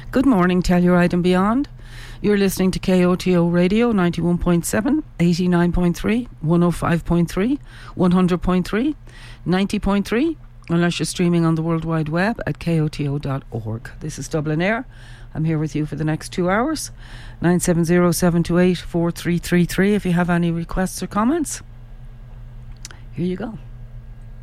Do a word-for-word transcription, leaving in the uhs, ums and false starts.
Good morning, Telluride and beyond. You're listening to K O T O Radio ninety-one point seven, eighty-nine point three, one oh five point three, one hundred point three, ninety point three, unless you're streaming on the World Wide Web at K O T O dot org. This is Dublin Air. I'm here with you for the next two hours. nine seven zero, seven two eight, four three three three if you have any requests or comments. Here you go.